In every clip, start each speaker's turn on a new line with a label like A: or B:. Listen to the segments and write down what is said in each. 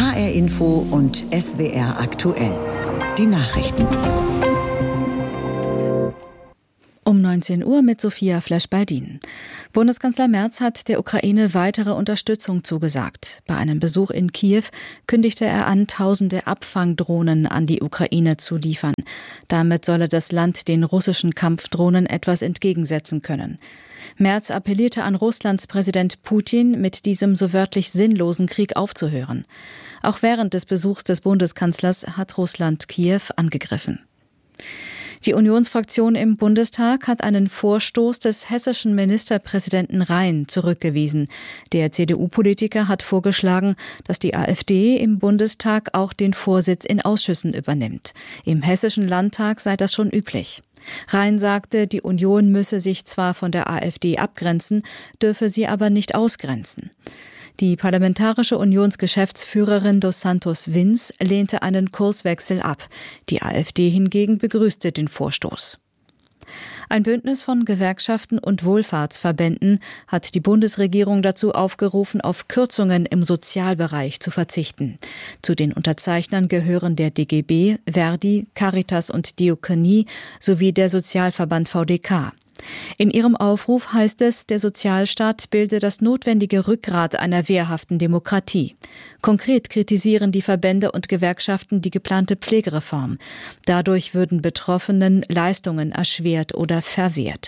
A: HR Info und SWR aktuell. Die Nachrichten.
B: Um 19 Uhr mit Sophia Flesch-Baldin. Bundeskanzler Merz hat der Ukraine weitere Unterstützung zugesagt. Bei einem Besuch in Kiew kündigte er an, tausende Abfangdrohnen an die Ukraine zu liefern. Damit solle das Land den russischen Kampfdrohnen etwas entgegensetzen können. Merz appellierte an Russlands Präsident Putin, mit diesem so wörtlich sinnlosen Krieg aufzuhören. Auch während des Besuchs des Bundeskanzlers hat Russland Kiew angegriffen. Die Unionsfraktion im Bundestag hat einen Vorstoß des hessischen Ministerpräsidenten Rhein zurückgewiesen. Der CDU-Politiker hat vorgeschlagen, dass die AfD im Bundestag auch den Vorsitz in Ausschüssen übernimmt. Im hessischen Landtag sei das schon üblich. Rhein sagte, die Union müsse sich zwar von der AfD abgrenzen, dürfe sie aber nicht ausgrenzen. Die Parlamentarische Unionsgeschäftsführerin dos Santos Vins lehnte einen Kurswechsel ab. Die AfD hingegen begrüßte den Vorstoß. Ein Bündnis von Gewerkschaften und Wohlfahrtsverbänden hat die Bundesregierung dazu aufgerufen, auf Kürzungen im Sozialbereich zu verzichten. Zu den Unterzeichnern gehören der DGB, Verdi, Caritas und Diakonie sowie der Sozialverband VDK. In ihrem Aufruf heißt es, der Sozialstaat bilde das notwendige Rückgrat einer wehrhaften Demokratie. Konkret kritisieren die Verbände und Gewerkschaften die geplante Pflegereform. Dadurch würden Betroffenen Leistungen erschwert oder verwehrt.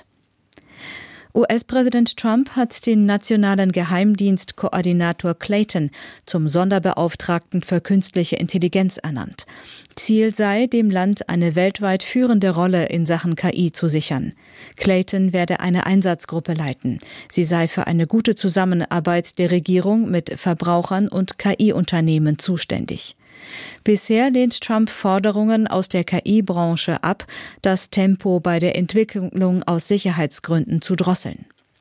B: US-Präsident Trump hat den nationalen Geheimdienstkoordinator Clayton zum Sonderbeauftragten für künstliche Intelligenz ernannt. Ziel sei, dem Land eine weltweit führende Rolle in Sachen KI zu sichern. Clayton werde eine Einsatzgruppe leiten. Sie sei für eine gute Zusammenarbeit der Regierung mit Verbrauchern und KI-Unternehmen zuständig. Bisher lehnt Trump Forderungen aus der KI-Branche ab, das Tempo bei der Entwicklung aus Sicherheitsgründen zu drosseln.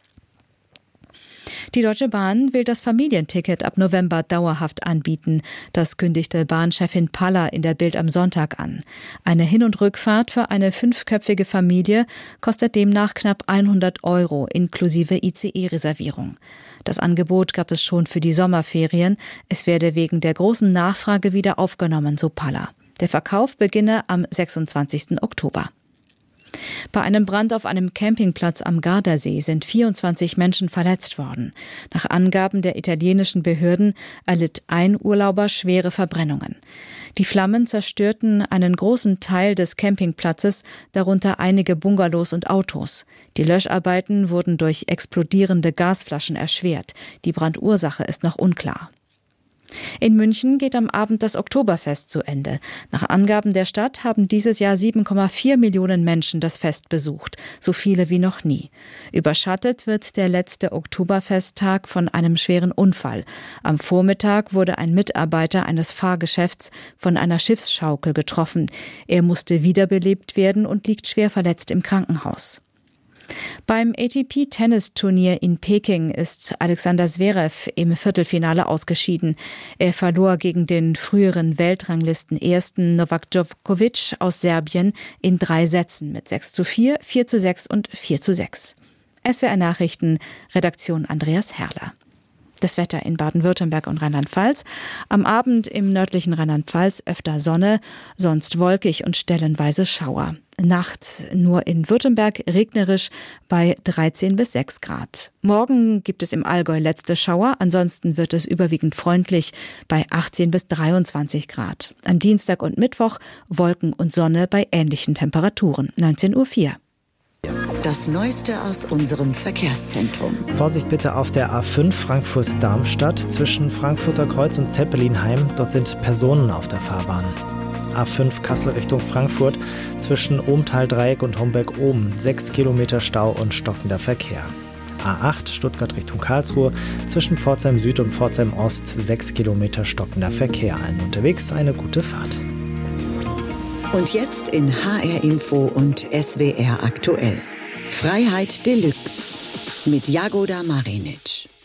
B: Die Deutsche Bahn will das Familienticket ab November dauerhaft anbieten. Das kündigte Bahnchefin Paller in der Bild am Sonntag an. Eine Hin- und Rückfahrt für eine 5-köpfige Familie kostet demnach knapp 100 € inklusive ICE-Reservierung. Das Angebot gab es schon für die Sommerferien. Es werde wegen der großen Nachfrage wieder aufgenommen, so Paller. Der Verkauf beginne am 26. Oktober. Bei einem Brand auf einem Campingplatz am Gardasee sind 24 Menschen verletzt worden. Nach Angaben der italienischen Behörden erlitt ein Urlauber schwere Verbrennungen. Die Flammen zerstörten einen großen Teil des Campingplatzes, darunter einige Bungalows und Autos. Die Löscharbeiten wurden durch explodierende Gasflaschen erschwert. Die Brandursache ist noch unklar. In München geht am Abend das Oktoberfest zu Ende. Nach Angaben der Stadt haben dieses Jahr 7,4 Millionen Menschen das Fest besucht, so viele wie noch nie. Überschattet wird der letzte Oktoberfesttag von einem schweren Unfall. Am Vormittag wurde ein Mitarbeiter eines Fahrgeschäfts von einer Schiffsschaukel getroffen. Er musste wiederbelebt werden und liegt schwer verletzt im Krankenhaus. Beim ATP-Tennisturnier in Peking ist Alexander Zverev im Viertelfinale ausgeschieden. Er verlor gegen den früheren Weltranglisten-Ersten Novak Djokovic aus Serbien in 3 Sätzen mit 6:4, 4:6 und 4:6. SWR Nachrichten, Redaktion Andreas Herrler. Das Wetter in Baden-Württemberg und Rheinland-Pfalz. Am Abend im nördlichen Rheinland-Pfalz öfter Sonne, sonst wolkig und stellenweise Schauer. Nachts nur in Württemberg regnerisch bei 13 bis 6 Grad. Morgen gibt es im Allgäu letzte Schauer, ansonsten wird es überwiegend freundlich bei 18 bis 23 Grad. Am Dienstag und Mittwoch Wolken und Sonne bei ähnlichen Temperaturen. 19:04 Uhr.
A: Das Neueste aus unserem Verkehrszentrum.
C: Vorsicht bitte auf der A5 Frankfurt-Darmstadt zwischen Frankfurter Kreuz und Zeppelinheim. Dort sind Personen auf der Fahrbahn. A5 Kassel Richtung Frankfurt zwischen Ohmtal-Dreieck und Homberg-Ohm. 6 Kilometer Stau und stockender Verkehr. A8 Stuttgart Richtung Karlsruhe zwischen Pforzheim Süd und Pforzheim Ost. 6 Kilometer stockender Verkehr. Allen unterwegs eine gute Fahrt.
A: Und jetzt in HR Info und SWR aktuell. Freiheit Deluxe mit Jagoda Marinic.